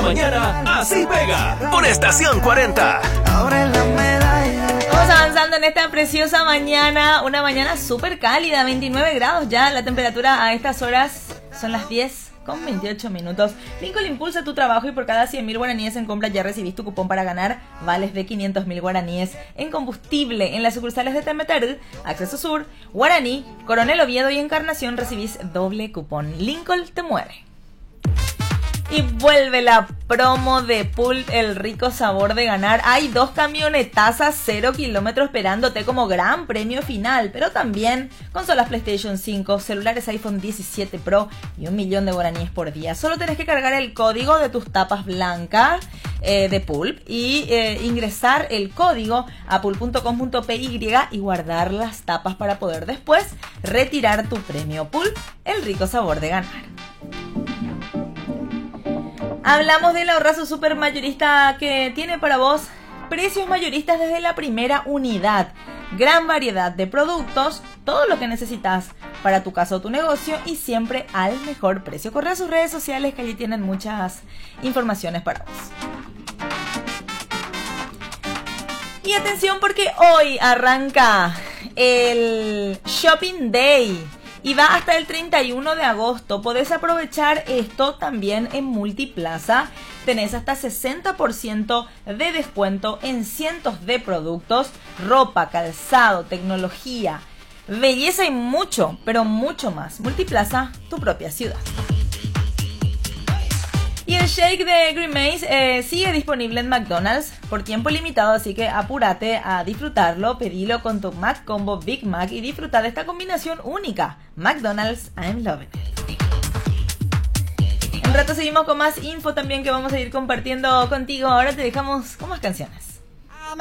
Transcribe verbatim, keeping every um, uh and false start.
mañana, así pega, por Estación cuarenta. Vamos avanzando en esta preciosa mañana, una mañana súper cálida, veintinueve grados ya, la temperatura a estas horas son las diez con veintiocho minutos. Lincoln impulsa tu trabajo y por cada cien mil guaraníes en compra ya recibís tu cupón para ganar vales de quinientos mil guaraníes en combustible. En las sucursales de Temeter, Acceso Sur, Guaraní, Coronel Oviedo y Encarnación recibís doble cupón. Lincoln te mueve. Y vuelve la promo de Pulp, el rico sabor de ganar. Hay dos camionetazas cero kilómetros esperándote como gran premio final, pero también consolas PlayStation cinco, celulares iPhone diecisiete Pro y un millón de guaraníes por día. Solo tenés que cargar el código de tus tapas blancas eh, de Pulp y eh, ingresar el código a pulp punto com punto p y y guardar las tapas para poder después retirar tu premio. Pulp, el rico sabor de ganar. Hablamos del ahorrazo super mayorista que tiene para vos precios mayoristas desde la primera unidad. Gran variedad de productos, todo lo que necesitas para tu casa o tu negocio y siempre al mejor precio. Corre a sus redes sociales que allí tienen muchas informaciones para vos. Y atención porque hoy arranca el Shopping Day. Y va hasta el treinta y uno de agosto. Podés aprovechar esto también en Multiplaza. Tenés hasta sesenta por ciento de descuento en cientos de productos. Ropa, calzado, tecnología, belleza y mucho, pero mucho más. Multiplaza, tu propia ciudad. Y el shake de Green Maze eh, sigue disponible en McDonald's por tiempo limitado, así que apúrate a disfrutarlo. Pedilo con tu Mac Combo Big Mac y disfruta de esta combinación única. McDonald's, I'm loving it. En rato seguimos con más info también que vamos a ir compartiendo contigo. Ahora te dejamos con más canciones.